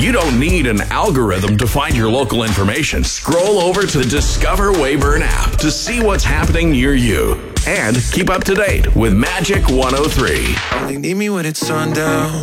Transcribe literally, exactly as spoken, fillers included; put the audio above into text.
You don't need an algorithm to find your local information. Scroll over to the Discover Weyburn app to see what's happening near you. And keep up to date with Magic one oh three. Only need me when it's sundown.